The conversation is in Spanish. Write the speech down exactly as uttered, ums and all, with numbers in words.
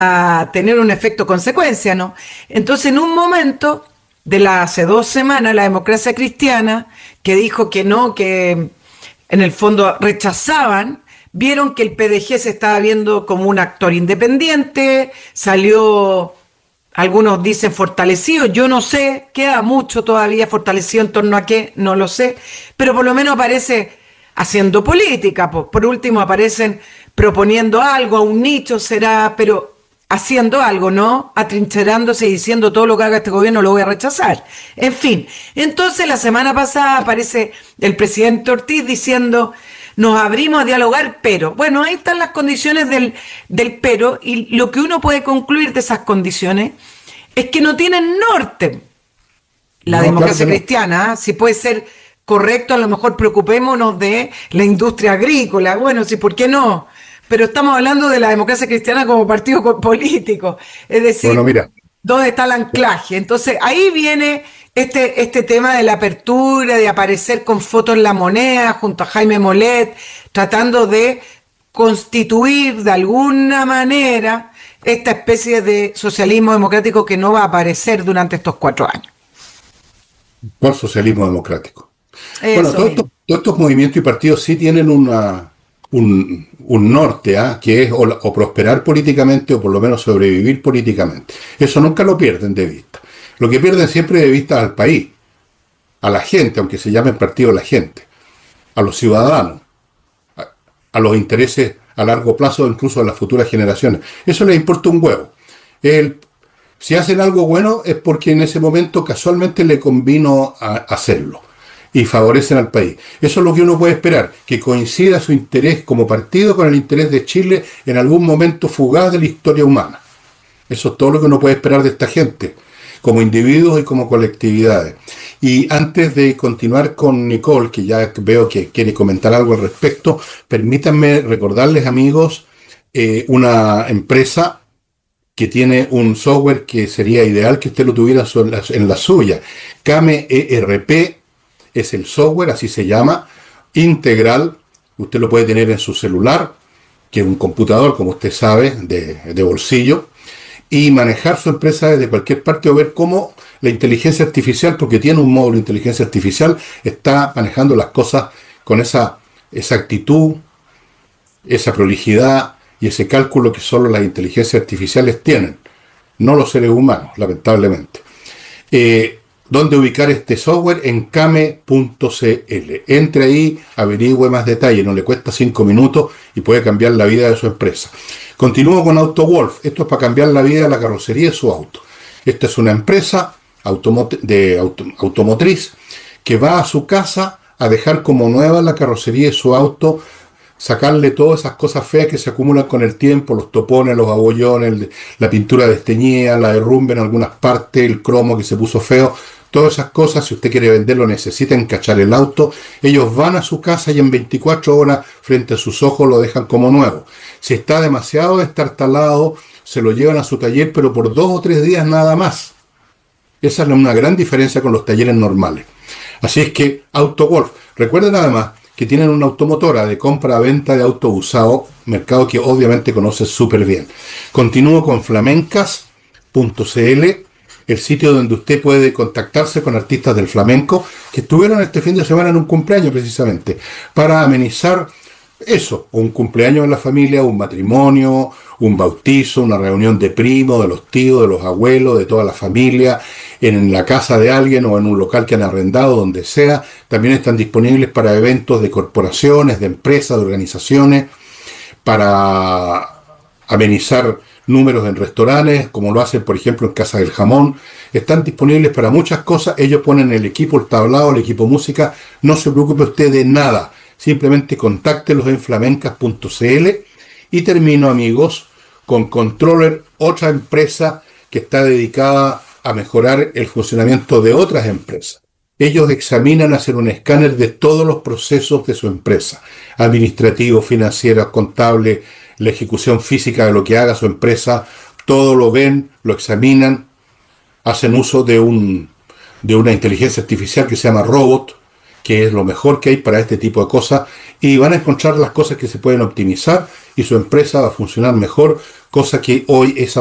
a tener un efecto consecuencia, ¿no? Entonces, en un momento de la hace dos semanas, la Democracia Cristiana, que dijo que no, que en el fondo rechazaban, vieron que el P D G se estaba viendo como un actor independiente, salió, algunos dicen fortalecido, yo no sé, queda mucho todavía fortalecido en torno a qué, no lo sé, pero por lo menos aparece haciendo política, pues, por último aparecen proponiendo algo, a un nicho será, pero haciendo algo, ¿no? Atrincherándose y diciendo todo lo que haga este gobierno lo voy a rechazar. En fin, entonces la semana pasada aparece el presidente Ortiz diciendo nos abrimos a dialogar, pero, bueno, ahí están las condiciones del, del pero, y lo que uno puede concluir de esas condiciones es que no tienen norte. La No, claro que democracia no. cristiana, ¿eh? Si puede ser correcto, a lo mejor preocupémonos de la industria agrícola, bueno, sí, ¿por qué no? Pero estamos hablando de la democracia cristiana como partido co- político, es Bueno, decir, mira, ¿dónde está el anclaje? Entonces, ahí viene este, este tema de la apertura, de aparecer con fotos en La Moneda, junto a Jaime Molet, tratando de constituir de alguna manera esta especie de socialismo democrático que no va a aparecer durante estos cuatro años. ¿cuál socialismo democrático? Bueno, Eso todos estos, mismo. todos estos movimientos y partidos sí tienen una, un, un norte, ¿ah? Que es o, la- o prosperar políticamente o por lo menos sobrevivir políticamente. Eso nunca lo pierden de vista. Lo que pierden siempre de vista al país, a la gente, aunque se llame partido la gente, a los ciudadanos, a los intereses a largo plazo, incluso a las futuras generaciones. Eso les importa un huevo. El, si hacen algo bueno es porque en ese momento casualmente le convino a hacerlo y favorecen al país. Eso es lo que uno puede esperar, que coincida su interés como partido con el interés de Chile en algún momento fugaz de la historia humana. Eso es todo lo que uno puede esperar de esta gente, como individuos y como colectividades. Y antes de continuar con Nicole, que ya veo que quiere comentar algo al respecto, permítanme recordarles, amigos, eh, una empresa que tiene un software que sería ideal que usted lo tuviera en la, en la suya. Kame E R P es el software, así se llama, integral. Usted lo puede tener en su celular, que es un computador, como usted sabe, de, de bolsillo, y manejar su empresa desde cualquier parte o ver cómo la inteligencia artificial, porque tiene un módulo de inteligencia artificial, está manejando las cosas con esa exactitud, esa prolijidad y ese cálculo que solo las inteligencias artificiales tienen, no los seres humanos, lamentablemente. Eh, ¿Dónde ubicar este software? En kame punto cl. Entre ahí, averigüe más detalle, no le cuesta cinco minutos y puede cambiar la vida de su empresa. Continúo con AutoWolf. Esto es para cambiar la vida de la carrocería de su auto. Esta es una empresa automot de auto automotriz que va a su casa a dejar como nueva la carrocería de su auto, sacarle todas esas cosas feas que se acumulan con el tiempo, los topones, los abollones, la pintura desteñida, la derrumbe en algunas partes, el cromo que se puso feo, todas esas cosas. Si usted quiere venderlo, necesita encachar el auto, ellos van a su casa y en veinticuatro horas frente a sus ojos lo dejan como nuevo. Si está demasiado destartalado, se lo llevan a su taller, pero por dos o tres días nada más. Esa es una gran diferencia con los talleres normales. Así es que AutoWolf, recuerden además que tienen una automotora de compra-venta de auto usado, mercado que obviamente conoce súper bien. Continúo con flamencas punto cl, el sitio donde usted puede contactarse con artistas del flamenco que estuvieron este fin de semana en un cumpleaños precisamente, para amenizar eso, un cumpleaños en la familia, un matrimonio, un bautizo, una reunión de primos, de los tíos, de los abuelos, de toda la familia, en la casa de alguien o en un local que han arrendado, donde sea. También están disponibles para eventos de corporaciones, de empresas, de organizaciones, para amenizar números en restaurantes, como lo hacen por ejemplo en Casa del Jamón. Están disponibles para muchas cosas. Ellos ponen el equipo, el tablado, el equipo música. No se preocupe usted de nada. Simplemente contáctelos en flamencas punto cl. Y termino, amigos, con Controller, otra empresa que está dedicada a mejorar el funcionamiento de otras empresas. Ellos examinan, hacen un escáner de todos los procesos de su empresa, administrativos, financieros, contables, la ejecución física de lo que haga su empresa, todo lo ven, lo examinan, hacen uso de, un, de una inteligencia artificial que se llama Robot, que es lo mejor que hay para este tipo de cosas, y van a encontrar las cosas que se pueden optimizar y su empresa va a funcionar mejor, cosa que hoy es